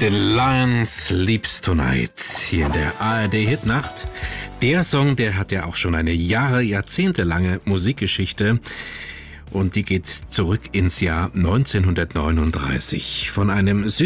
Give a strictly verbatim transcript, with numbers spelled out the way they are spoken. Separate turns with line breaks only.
The Lion Sleeps Tonight hier in der A R D-Hitnacht. Der Song, der hat ja auch schon eine Jahre, jahrzehntelange Musikgeschichte und die geht zurück ins Jahr neunzehnhundertneununddreißig. Von einem